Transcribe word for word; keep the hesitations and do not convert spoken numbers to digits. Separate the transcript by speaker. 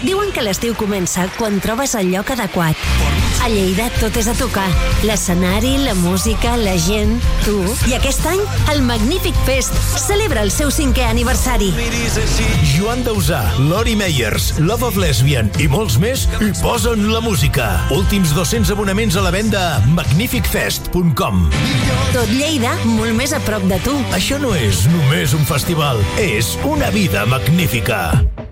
Speaker 1: Diuen que l'estiu comença quan trobes el lloc adequat. A Lleida tot és a tocar. L'escenari, la música, la gent, tu. I aquest any, el Magnífic Fest celebra el seu cinquè aniversari.
Speaker 2: Joan Dausà, Lori Meyers, Love of Lesbian i molts més hi posen la música. Últims dos-cents abonaments a la venda a magnific fest punt com.
Speaker 1: Tot Lleida, molt més a prop de tu.
Speaker 2: Això no és només un festival, és una vida magnífica.